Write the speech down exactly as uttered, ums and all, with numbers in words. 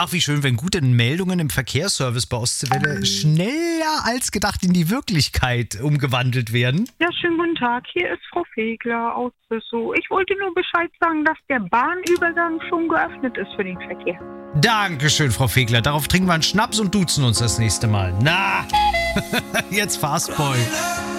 Ach, wie schön, wenn gute Meldungen im Verkehrsservice bei Ostseewelle schneller als gedacht in die Wirklichkeit umgewandelt werden. Ja, schönen guten Tag. Hier ist Frau Fegler aus Büssow. Ich wollte nur Bescheid sagen, dass der Bahnübergang schon geöffnet ist für den Verkehr. Dankeschön, Frau Fegler. Darauf trinken wir einen Schnaps und duzen uns das nächste Mal. Na, jetzt Fastboy.